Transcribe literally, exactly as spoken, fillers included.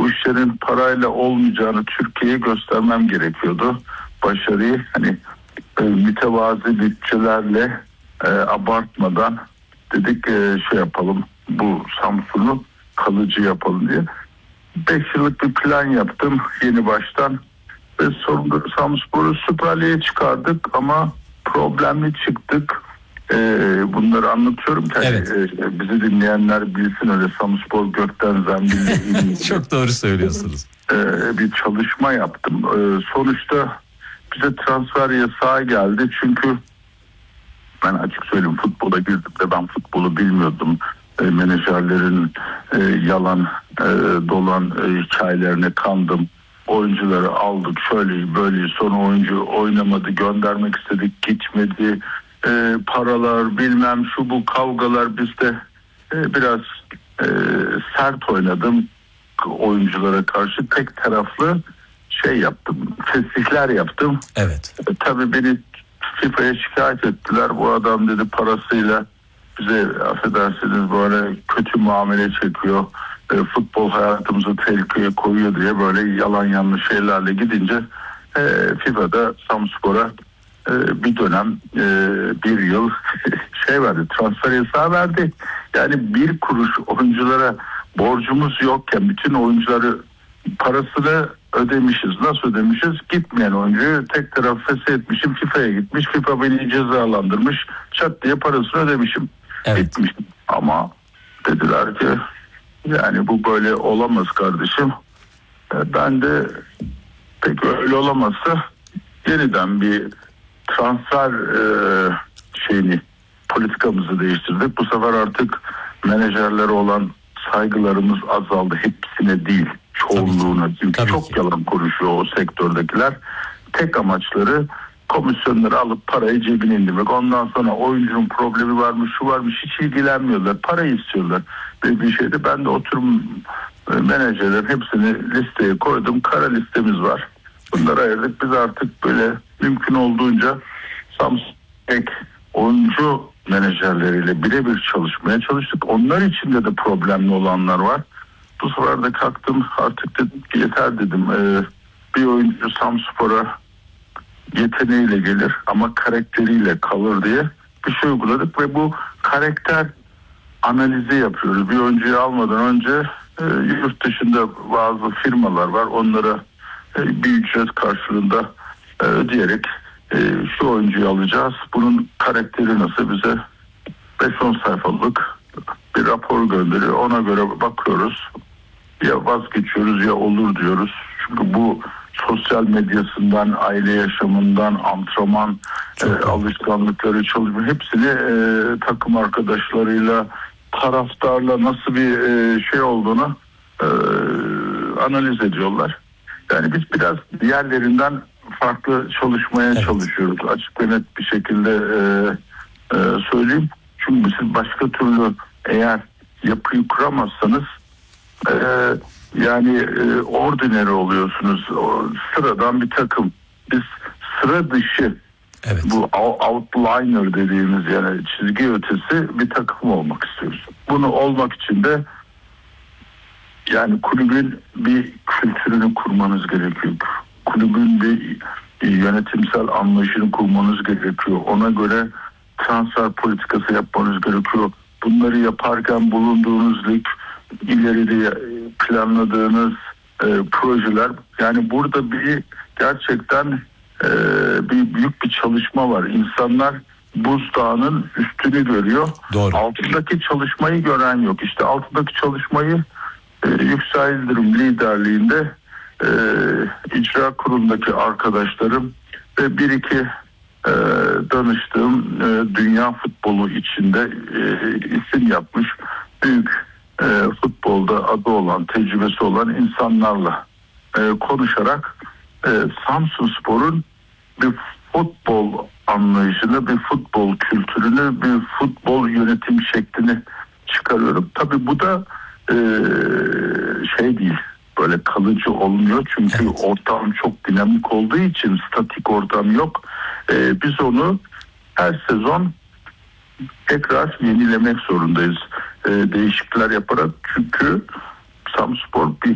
bu işlerin parayla olmayacağını Türkiye'ye göstermem gerekiyordu. Başarıyı hani e, mütevazi bütçelerle e, abartmadan dedik e, şey yapalım, bu Samsun'u kalıcı yapalım diye. beş yıllık bir plan yaptım yeni baştan ve sonunda Samsun'u Süper Lig'e çıkardık ama problemli çıktık. Ee, bunları anlatıyorum ki evet. e, bizi dinleyenler bilsin, öyle Samspor gökten zembille çok doğru söylüyorsunuz. Ee, bir çalışma yaptım. Ee, sonuçta bize transfer yasağı geldi çünkü ben açık söyleyeyim, futbola girdim de ben futbolu bilmiyordum. E, menajerlerin e, yalan e, dolan e, hikayelerine kandım. Oyuncuları aldık şöyle böyle, sonra oyuncu oynamadı, göndermek istedik gitmedi. E, paralar bilmem şu bu kavgalar, bizde e, biraz e, sert oynadım oyunculara karşı, tek taraflı şey yaptım, fesihler yaptım. Evet. E, tabii beni FIFA'ya şikayet ettiler. Bu adam dedi parasıyla bize, affedersiniz, böyle kötü muamele çekiyor. E, futbol hayatımızı tehlikeye koyuyor diye böyle yalan yanlış şeylerle gidince e, FIFA'da Samspor'a e, bir dönem e, bir yıl şey verdi, transfer yasağı verdi. Yani bir kuruş oyunculara borcumuz yokken bütün oyuncuları parasını ödemişiz. Nasıl ödemişiz? Gitmeyen oyuncuyu tek taraf feshetmişim, FIFA'ya gitmiş. FIFA beni cezalandırmış. Çat diye parasını ödemişim. Evet. Gitmişim. Ama dediler ki yani bu böyle olamaz kardeşim. Ben de peki öyle olamazsa yeniden bir transfer e, şeyini, politikamızı değiştirdik. Bu sefer artık menajerlere olan saygılarımız azaldı. Hepsine değil, çoğunluğuna. Çünkü Tabii çok ki. yalan konuşuyor o sektördekiler. Tek amaçları komisyonları alıp parayı cebine indirmek. Ondan sonra oyuncunun problemi varmış, şu varmış, hiç ilgilenmiyorlar. Parayı istiyorlar. Ve bir şeyde ben de oturum e, menajerlerin hepsini listeye koydum. Kara listemiz var. Bunları ayırdık. Biz artık böyle mümkün olduğunca Samsung oyuncu menajerleriyle birebir çalışmaya çalıştık. Onlar içinde de problemli olanlar var. Bu sefer de kalktım, artık dedim ki yeter dedim. Ee, bir oyuncu Samspor'a yeteneğiyle gelir ama karakteriyle kalır diye bir şey uyguladık ve bu karakter analizi yapıyoruz. Bir oyuncuyu almadan önce e, yurt dışında bazı firmalar var. Onlara e, bir ücret karşılığında e, ödeyerek e, şu oyuncuyu alacağız. Bunun karakteri nasıl, bize beş on sayfalık bir rapor gönderiyor. Ona göre bakıyoruz. Ya vazgeçiyoruz ya olur diyoruz. Çünkü bu sosyal medyasından, aile yaşamından, antrenman e, alışkanlıkları, çalışma, hepsini e, takım arkadaşlarıyla, taraftarla nasıl bir e, şey olduğunu e, analiz ediyorlar. Yani biz biraz diğerlerinden farklı çalışmaya evet. çalışıyoruz. Açık ve net bir şekilde e, e, söyleyeyim. Çünkü siz başka türlü eğer yapıyı kuramazsanız e, yani e, ordinary oluyorsunuz. O, sıradan bir takım. Biz sıra dışı, evet. bu outliner dediğimiz, yani çizgi ötesi bir takım olmak istiyoruz. Bunu olmak için de yani kulübün bir kültürünü kurmanız gerekiyor. Kulübün bir yönetimsel anlayışını kurmanız gerekiyor. Ona göre transfer politikası yapmanız gerekiyor. Bunları yaparken bulunduğunuz lig, ileride planladığınız e, projeler, yani burada bir gerçekten e, bir büyük bir çalışma var. İnsanlar buzdağının üstünü görüyor. Doğru. Altındaki çalışmayı gören yok. İşte altındaki çalışmayı e, Yüksel Yıldırım liderliğinde e, icra kurulundaki arkadaşlarım ve bir iki e, danıştığım e, dünya futbolu içinde e, isim yapmış büyük e, futbolda adı olan, tecrübesi olan insanlarla e, konuşarak e, Samsunspor'un bir futbol anlayışını, bir futbol kültürünü, bir futbol yönetim şeklini çıkarıyorum. Tabii bu da e, şey değil, böyle kalıcı olmuyor çünkü evet. ortam çok dinamik olduğu için, statik ortam yok. E, biz onu her sezon tekrar yenilemek zorundayız. E, değişiklikler yaparak, çünkü Samspor bir